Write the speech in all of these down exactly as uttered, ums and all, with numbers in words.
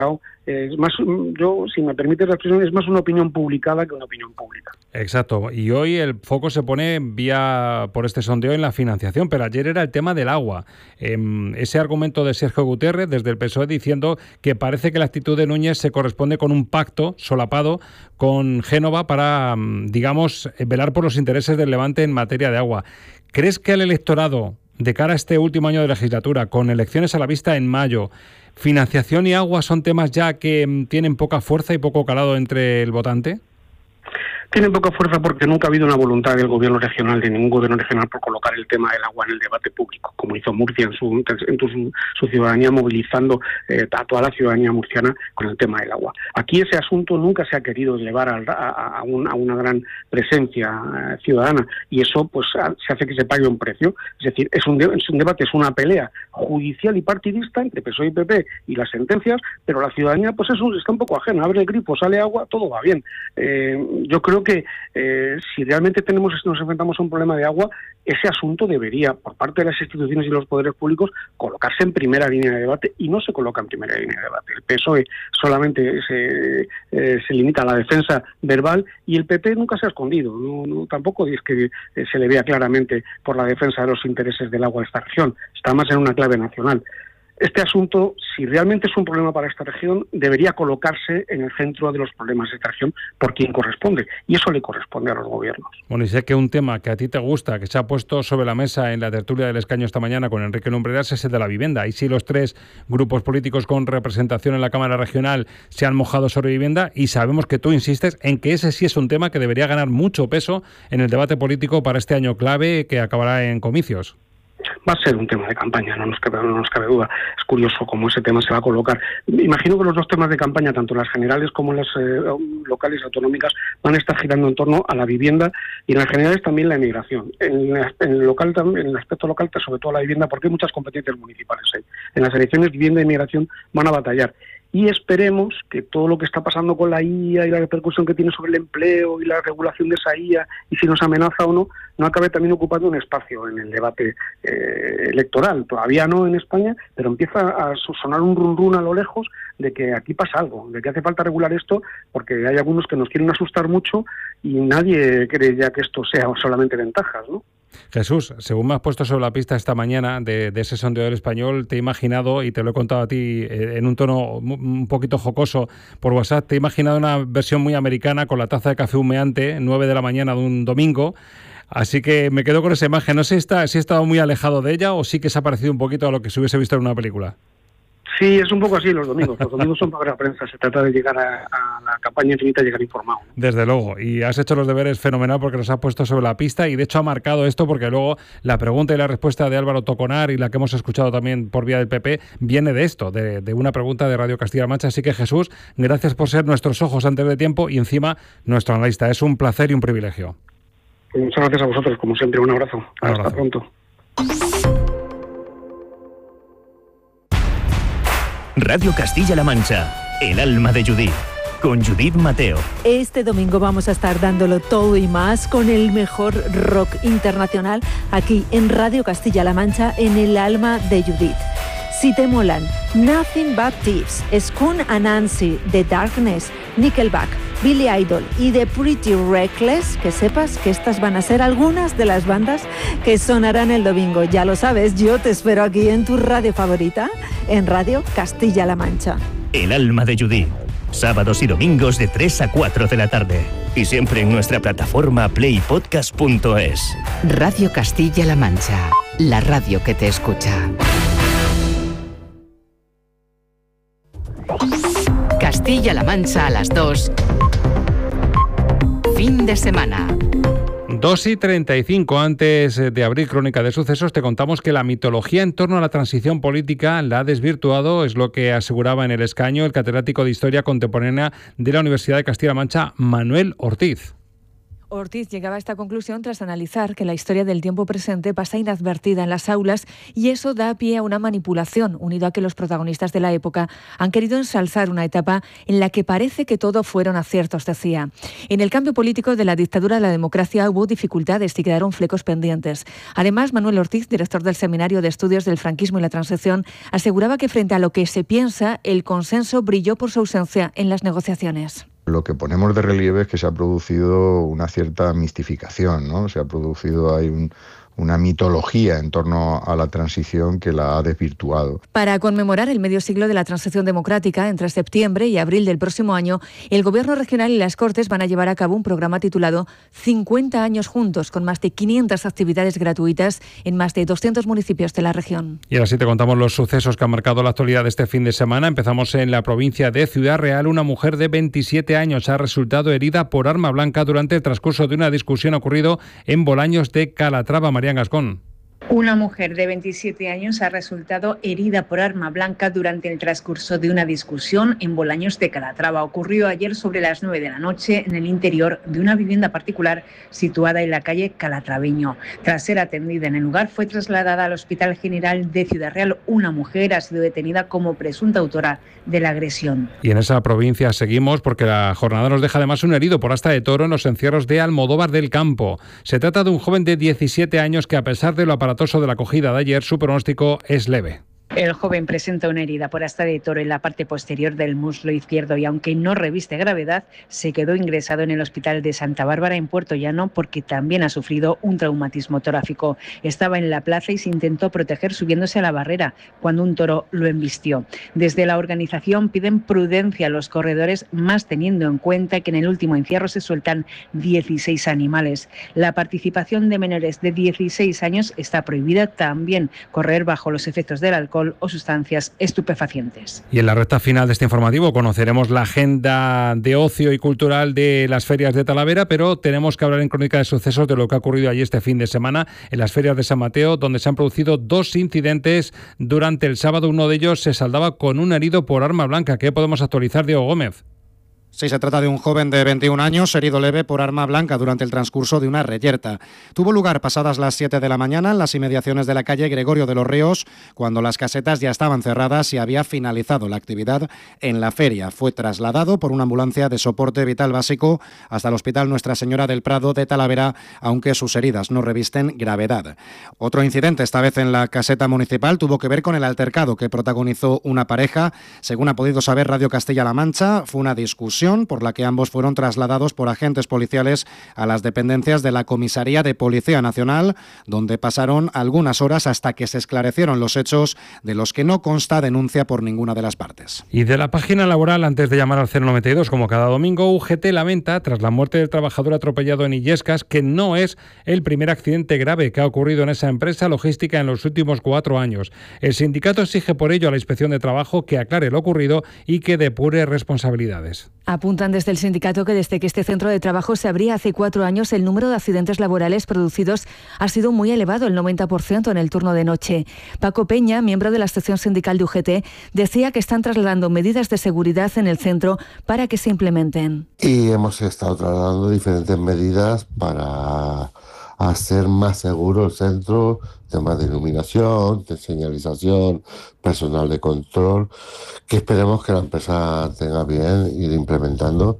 Es más, yo, si me permites la expresión, es más una opinión publicada que una opinión pública. Exacto, y hoy el foco se pone vía por este sondeo en la financiación, pero ayer era el tema del agua. Eh, ese argumento de Sergio Gutiérrez desde el P S O E diciendo que parece que la actitud de Núñez se corresponde con un pacto solapado con Génova para, digamos, velar por los intereses del Levante en materia de agua. ¿Crees que el electorado, de cara a este último año de legislatura, con elecciones a la vista en mayo, financiación y agua son temas ya que tienen poca fuerza y poco calado entre el votante? Tienen poca fuerza porque nunca ha habido una voluntad del gobierno regional, de ningún gobierno regional, por colocar el tema del agua en el debate público, como hizo Murcia en su, en su, su ciudadanía, movilizando eh, a toda la ciudadanía murciana con el tema del agua. Aquí ese asunto nunca se ha querido elevar a, a, a, un, a una gran presencia eh, ciudadana, y eso pues se hace que se pague un precio. Es decir, es un, de, es un debate, es una pelea judicial y partidista entre P S O E y P P y las sentencias, pero la ciudadanía pues eso está un poco ajena. Abre el grifo, sale agua, todo va bien. Eh, yo creo que eh, si realmente tenemos nos enfrentamos a un problema de agua, ese asunto debería, por parte de las instituciones y los poderes públicos, colocarse en primera línea de debate, y no se coloca en primera línea de debate. El P S O E solamente se, eh, se limita a la defensa verbal, y el P P nunca se ha escondido. No, no, tampoco es que eh, se le vea claramente por la defensa de los intereses del agua de esta región. Está más en una clave nacional. Este asunto, si realmente es un problema para esta región, debería colocarse en el centro de los problemas de esta región por quien corresponde, y eso le corresponde a los gobiernos. Bueno, y sé que un tema que a ti te gusta, que se ha puesto sobre la mesa en la tertulia del Escaño esta mañana con Enrique Lumbreras, es el de la vivienda. Y si los tres grupos políticos con representación en la Cámara Regional se han mojado sobre vivienda, y sabemos que tú insistes en que ese sí es un tema que debería ganar mucho peso en el debate político para este año clave que acabará en comicios. Va a ser un tema de campaña, no nos cabe, no nos cabe duda. Es curioso cómo ese tema se va a colocar. Imagino que los dos temas de campaña, tanto las generales como las eh, locales autonómicas, van a estar girando en torno a la vivienda, y en las generales también la emigración. En, en el local, en el aspecto local, sobre todo la vivienda, porque hay muchas competencias municipales ahí. En las elecciones, vivienda y migración van a batallar. Y esperemos que todo lo que está pasando con la I A y la repercusión que tiene sobre el empleo y la regulación de esa I A, y si nos amenaza o no, no acabe también ocupando un espacio en el debate eh, electoral. Todavía no en España, pero empieza a sonar un run run a lo lejos de que aquí pasa algo, de que hace falta regular esto, porque hay algunos que nos quieren asustar mucho y nadie cree ya que esto sea solamente ventajas, ¿no? Jesús, según me has puesto sobre la pista esta mañana de, de ese sondeo del Español, te he imaginado, y te lo he contado a ti eh, en un tono un poquito jocoso por WhatsApp, te he imaginado una versión muy americana con la taza de café humeante, nueve de la mañana de un domingo. Así que me quedo con esa imagen. No sé si, está, si he estado muy alejado de ella o sí que se ha parecido un poquito a lo que se hubiese visto en una película. Sí, es un poco así los domingos. Los domingos son para la prensa. Se trata de llegar a, a la campaña infinita, llegar informado. Desde luego. Y has hecho los deberes fenomenal porque nos has puesto sobre la pista, y de hecho ha marcado esto porque luego la pregunta y la respuesta de Álvaro Toconar, y la que hemos escuchado también por vía del P P, viene de esto, de, de una pregunta de Radio Castilla-La Mancha. Así que, Jesús, gracias por ser nuestros ojos antes de tiempo y encima nuestro analista. Es un placer y un privilegio. Pues muchas gracias a vosotros, como siempre. Un abrazo. Un abrazo. Hasta pronto. Radio Castilla-La Mancha, el alma de Judith, con Judith Mateo. Este domingo vamos a estar dándolo todo y más con el mejor rock internacional aquí en Radio Castilla-La Mancha, en el alma de Judith. Si te molan Nothing But Thieves, Skun and Nancy, The Darkness, Nickelback, Billy Idol y The Pretty Reckless, que sepas que estas van a ser algunas de las bandas que sonarán el domingo. Ya lo sabes, yo te espero aquí en tu radio favorita, en Radio Castilla-La Mancha. El alma de Judith, sábados y domingos de tres a cuatro de la tarde. Y siempre en nuestra plataforma play podcast punto es. Radio Castilla-La Mancha, la radio que te escucha. Castilla-La Mancha a las dos. Fin de semana. dos y treinta y cinco, antes de abrir Crónica de Sucesos, te contamos que la mitología en torno a la transición política la ha desvirtuado, es lo que aseguraba en el Escaño el catedrático de Historia Contemporánea de la Universidad de Castilla-La Mancha, Manuel Ortiz. Ortiz llegaba a esta conclusión tras analizar que la historia del tiempo presente pasa inadvertida en las aulas y eso da pie a una manipulación, unido a que los protagonistas de la época han querido ensalzar una etapa en la que parece que todo fueron aciertos, decía. En el cambio político de la dictadura a la democracia hubo dificultades y quedaron flecos pendientes. Además, Manuel Ortiz, director del Seminario de Estudios del Franquismo y la Transición, aseguraba que frente a lo que se piensa, el consenso brilló por su ausencia en las negociaciones. Lo que ponemos de relieve es que se ha producido una cierta mistificación, ¿no? Se ha producido ahí un, una mitología en torno a la transición que la ha desvirtuado. Para conmemorar el medio siglo de la transición democrática, entre septiembre y abril del próximo año, el Gobierno regional y las Cortes van a llevar a cabo un programa titulado cincuenta años juntos, con más de quinientas actividades gratuitas en más de doscientos municipios de la región. Y ahora sí te contamos los sucesos que han marcado la actualidad de este fin de semana. Empezamos en la provincia de Ciudad Real. Una mujer de veintisiete años ha resultado herida por arma blanca durante el transcurso de una discusión ocurrido en Bolaños de Calatrava. María Gascón. Una mujer de veintisiete años ha resultado herida por arma blanca durante el transcurso de una discusión en Bolaños de Calatrava. Ocurrió ayer sobre las nueve de la noche en el interior de una vivienda particular situada en la calle Calatraveño. Tras ser atendida en el lugar, fue trasladada al Hospital General de Ciudad Real. Una mujer ha sido detenida como presunta autora de la agresión. Y en esa provincia seguimos porque la jornada nos deja además un herido por asta de toro en los encierros de Almodóvar del Campo. Se trata de un joven de diecisiete años que, a pesar de lo aparatoso de la acogida de ayer, su pronóstico es leve. El joven presenta una herida por asta de toro en la parte posterior del muslo izquierdo y, aunque no reviste gravedad, se quedó ingresado en el Hospital de Santa Bárbara en Puerto Llano porque también ha sufrido un traumatismo torácico. Estaba en la plaza y se intentó proteger subiéndose a la barrera cuando un toro lo embistió. Desde la organización piden prudencia a los corredores, más teniendo en cuenta que en el último encierro se sueltan dieciséis animales. La participación de menores de dieciséis años está prohibida, también correr bajo los efectos del alcohol o sustancias estupefacientes. Y en la recta final de este informativo conoceremos la agenda de ocio y cultural de las ferias de Talavera, pero tenemos que hablar en Crónica de Sucesos de lo que ha ocurrido allí este fin de semana en las ferias de San Mateo, donde se han producido dos incidentes durante el sábado. Uno de ellos se saldaba con un herido por arma blanca. ¿Qué podemos actualizar, Diego Gómez? Sí, se trata de un joven de veintiún años herido leve por arma blanca durante el transcurso de una reyerta. Tuvo lugar pasadas las siete de la mañana en las inmediaciones de la calle Gregorio de los Ríos, cuando las casetas ya estaban cerradas y había finalizado la actividad en la feria. Fue trasladado por una ambulancia de soporte vital básico hasta el Hospital Nuestra Señora del Prado de Talavera, aunque sus heridas no revisten gravedad. Otro incidente, esta vez en la caseta municipal, tuvo que ver con el altercado que protagonizó una pareja. Según ha podido saber Radio Castilla-La Mancha, fue una discusión por la que ambos fueron trasladados por agentes policiales a las dependencias de la Comisaría de Policía Nacional, donde pasaron algunas horas hasta que se esclarecieron los hechos, de los que no consta denuncia por ninguna de las partes. Y de la página laboral, antes de llamar al cero noventa y dos, como cada domingo, U G T lamenta, tras la muerte del trabajador atropellado en Illescas, que no es el primer accidente grave que ha ocurrido en esa empresa logística en los últimos cuatro años. El sindicato exige por ello a la Inspección de Trabajo que aclare lo ocurrido y que depure responsabilidades. Apuntan desde el sindicato que desde que este centro de trabajo se abría hace cuatro años, el número de accidentes laborales producidos ha sido muy elevado, el noventa por ciento en el turno de noche. Paco Peña, miembro de la sección sindical de U G T, decía que están trasladando medidas de seguridad en el centro para que se implementen. Y hemos estado trasladando diferentes medidas para hacer más seguro el centro, temas de iluminación, de señalización, personal de control, que esperemos que la empresa tenga bien ir implementando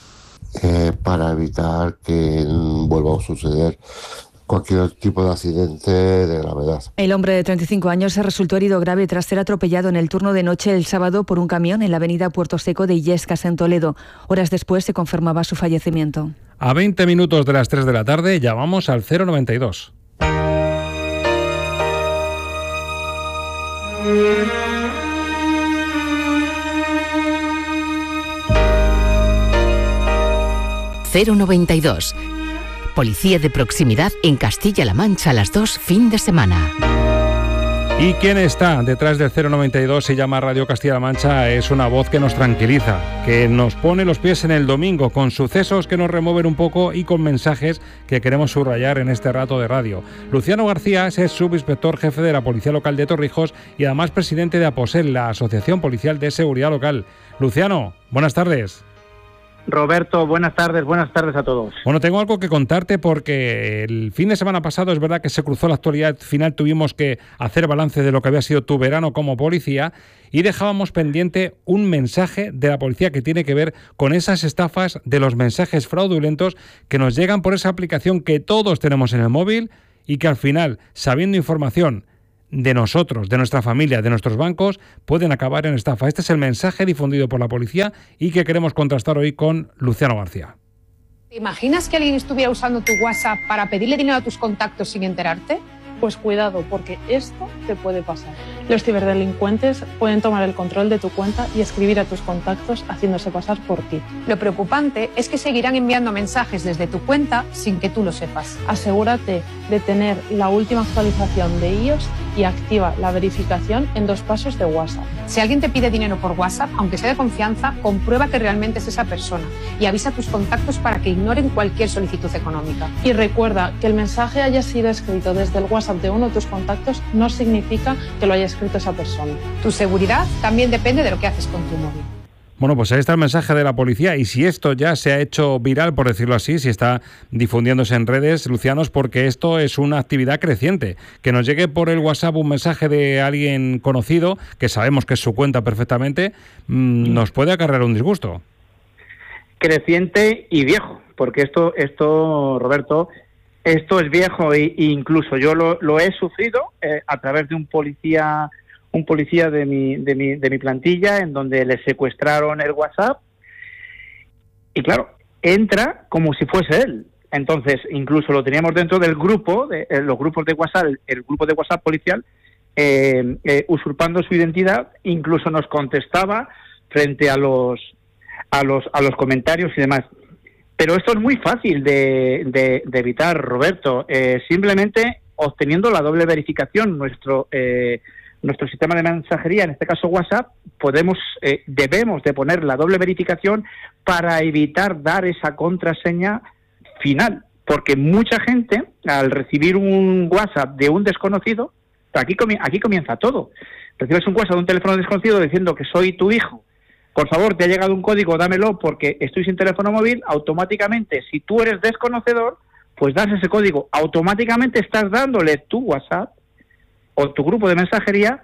eh, para evitar que vuelva a suceder cualquier tipo de accidente de gravedad. El hombre de treinta y cinco años resultó herido grave tras ser atropellado en el turno de noche el sábado por un camión en la avenida Puerto Seco de Illescas, en Toledo. Horas después se confirmaba su fallecimiento. A veinte minutos de las tres de la tarde llamamos al cero noventa y dos. cero noventa y dos. Policía de proximidad en Castilla-La Mancha, las dos, fin de semana. ¿Y quién está detrás del cero noventa y dos? Se llama Radio Castilla-La Mancha. Es una voz que nos tranquiliza, que nos pone los pies en el domingo, con sucesos que nos remueven un poco y con mensajes que queremos subrayar en este rato de radio. Luciano García es subinspector jefe de la Policía Local de Torrijos y además presidente de APOSEL, la Asociación Policial de Seguridad Local. Luciano, buenas tardes. Roberto, buenas tardes, buenas tardes a todos. Bueno, tengo algo que contarte porque el fin de semana pasado es verdad que se cruzó la actualidad, al final tuvimos que hacer balance de lo que había sido tu verano como policía y dejábamos pendiente un mensaje de la policía que tiene que ver con esas estafas de los mensajes fraudulentos que nos llegan por esa aplicación que todos tenemos en el móvil y que al final, sabiendo información de nosotros, de nuestra familia, de nuestros bancos, pueden acabar en estafa. Este es el mensaje difundido por la policía y que queremos contrastar hoy con Luciano García. ¿Te imaginas que alguien estuviera usando tu WhatsApp para pedirle dinero a tus contactos sin enterarte? Pues cuidado, porque esto te puede pasar. Los ciberdelincuentes pueden tomar el control de tu cuenta y escribir a tus contactos haciéndose pasar por ti. Lo preocupante es que seguirán enviando mensajes desde tu cuenta sin que tú lo sepas. Asegúrate de tener la última actualización de iOS y activa la verificación en dos pasos de WhatsApp. Si alguien te pide dinero por WhatsApp, aunque sea de confianza, comprueba que realmente es esa persona y avisa a tus contactos para que ignoren cualquier solicitud económica. Y recuerda que el mensaje haya sido escrito desde el WhatsApp de uno de tus contactos no significa que lo haya escrito esa persona. Tu seguridad también depende de lo que haces con tu móvil. Bueno, pues ahí está el mensaje de la policía y si esto ya se ha hecho viral, por decirlo así, si está difundiéndose en redes, Luciano, es porque esto es una actividad creciente. Que nos llegue por el WhatsApp un mensaje de alguien conocido, que sabemos que es su cuenta perfectamente, mmm, nos puede acarrear un disgusto. Creciente y viejo, porque esto, esto Roberto, esto es viejo e incluso yo lo, lo he sufrido eh, a través de un policía... un policía de mi, de mi de mi plantilla en donde le secuestraron el WhatsApp y claro, entra como si fuese él. Entonces, incluso lo teníamos dentro del grupo, de, de los grupos de WhatsApp, el, el grupo de WhatsApp policial, eh, eh, usurpando su identidad, incluso nos contestaba frente a los a los a los comentarios y demás. Pero esto es muy fácil de, de, de evitar, Roberto, eh, simplemente obteniendo la doble verificación. Nuestro eh, Nuestro sistema de mensajería, en este caso WhatsApp, podemos, eh, debemos de poner la doble verificación para evitar dar esa contraseña final, porque mucha gente, al recibir un WhatsApp de un desconocido, aquí, comi- aquí comienza todo. Recibes un WhatsApp de un teléfono desconocido diciendo que soy tu hijo, por favor, te ha llegado un código, dámelo porque estoy sin teléfono móvil, automáticamente, si tú eres desconocedor, pues das ese código, automáticamente estás dándole tu WhatsApp o tu grupo de mensajería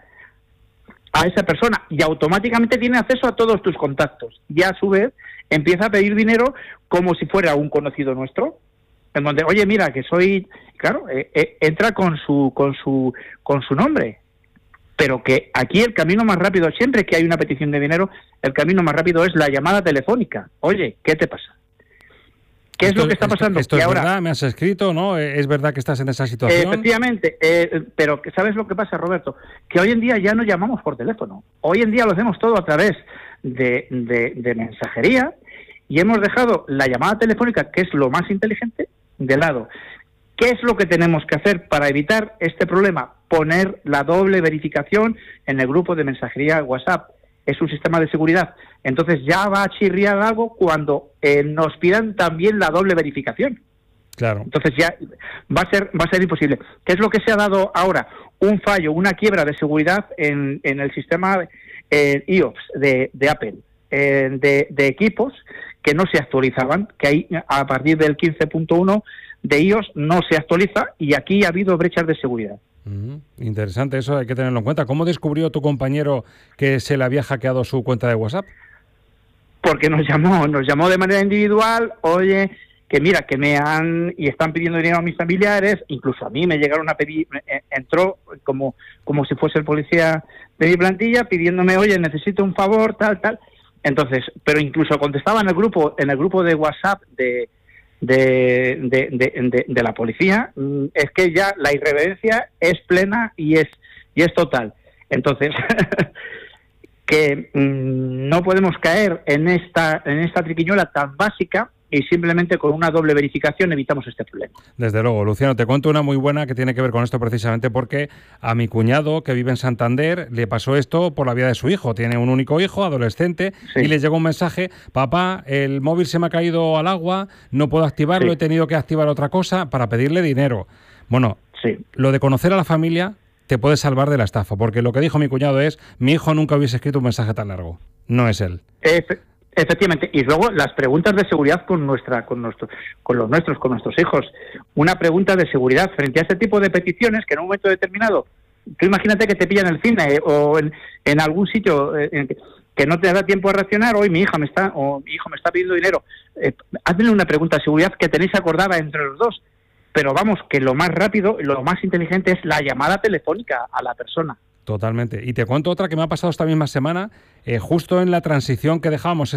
a esa persona y automáticamente tiene acceso a todos tus contactos y a su vez empieza a pedir dinero como si fuera un conocido nuestro, en donde, oye, mira, que soy, claro, eh, eh, entra con su con su con su nombre, pero que aquí el camino más rápido, siempre que hay una petición de dinero, el camino más rápido es la llamada telefónica. Oye, ¿qué te pasa? ¿Qué esto, es lo que está pasando? Esto, esto que es ahora, verdad, me has escrito, ¿no? Es verdad que estás en esa situación. Efectivamente, eh, pero ¿sabes lo que pasa, Roberto? Que hoy en día ya no llamamos por teléfono. Hoy en día lo hacemos todo a través de, de, de mensajería y hemos dejado la llamada telefónica, que es lo más inteligente, de lado. ¿Qué es lo que tenemos que hacer para evitar este problema? Poner la doble verificación en el grupo de mensajería WhatsApp. Es un sistema de seguridad. Entonces ya va a chirriar algo cuando eh, nos pidan también la doble verificación. Claro. Entonces ya va a ser va a ser imposible. ¿Qué es lo que se ha dado ahora? Un fallo, una quiebra de seguridad en, en el sistema eh, iOS de, de Apple, eh, de, de equipos que no se actualizaban, que ahí a partir del quince punto uno de iOS no se actualiza y aquí ha habido brechas de seguridad. Mm, interesante, eso hay que tenerlo en cuenta. ¿Cómo descubrió tu compañero que se le había hackeado su cuenta de WhatsApp? Porque nos llamó, nos llamó de manera individual, oye, que mira, que me han, y están pidiendo dinero a mis familiares, incluso a mí me llegaron a pedir, entró como, como si fuese el policía de mi plantilla, pidiéndome, oye, necesito un favor, tal, tal. Entonces, pero incluso contestaba en el grupo, en el grupo de WhatsApp de de, de, de, de, de la policía, es que ya la irreverencia es plena y es, y es total. Entonces, que mmm, no podemos caer en esta, en esta triquiñuela tan básica y simplemente con una doble verificación evitamos este problema. Desde luego, Luciano, te cuento una muy buena que tiene que ver con esto precisamente porque a mi cuñado que vive en Santander le pasó esto por la vía de su hijo. Tiene un único hijo, adolescente, sí. Y le llegó un mensaje: papá, el móvil se me ha caído al agua, no puedo activarlo, sí. He tenido que activar otra cosa para pedirle dinero. Bueno, sí. Lo de conocer a la familia te puede salvar de la estafa, porque lo que dijo mi cuñado es: mi hijo nunca hubiese escrito un mensaje tan largo. No es él. Efe- Efectivamente, y luego las preguntas de seguridad con nuestra, con nuestro, con los nuestros, con nuestros hijos. Una pregunta de seguridad frente a este tipo de peticiones que en un momento determinado, tú imagínate que te pillan en el cine eh, o en, en algún sitio eh, en que, que no te da tiempo a reaccionar, hoy mi hija me está, o mi hijo me está pidiendo dinero. Eh, hazme una pregunta de seguridad que tenéis acordada entre los dos. Pero vamos, que lo más rápido, lo más inteligente es la llamada telefónica a la persona. Totalmente. Y te cuento otra que me ha pasado esta misma semana, eh, justo en la transición que dejábamos